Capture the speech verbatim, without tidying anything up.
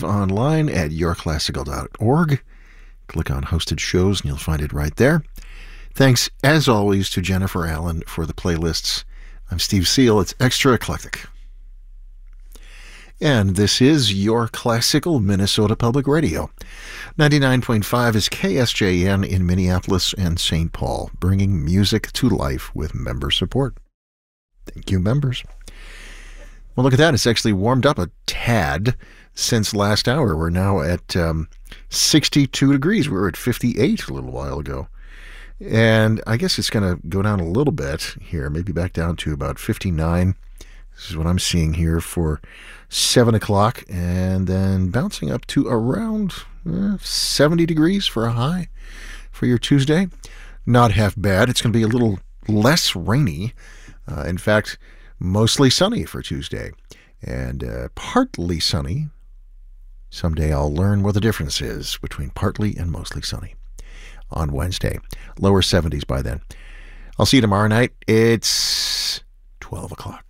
archive online at your classical dot org. Click on hosted shows and you'll find it right there. Thanks, as always, to Jennifer Allen for the playlists. I'm Steve Seal. It's Extra Eclectic. And this is your classical Minnesota Public Radio. ninety-nine point five is K S J N in Minneapolis and Saint Paul, bringing music to life with member support. Thank you, members. Well, look at that. It's actually warmed up a tad since last hour. We're now at um, sixty-two degrees. We were at fifty-eight a little while ago. And I guess it's going to go down a little bit here, maybe back down to about fifty-nine. This is what I'm seeing here for seven o'clock, and then bouncing up to around uh, seventy degrees for a high for your Tuesday. Not half bad. It's going to be a little less rainy. Uh, in fact, mostly sunny for Tuesday, and uh, partly sunny. Someday I'll learn what the difference is between partly and mostly sunny on Wednesday. Lower seventies by then. I'll see you tomorrow night. It's twelve o'clock.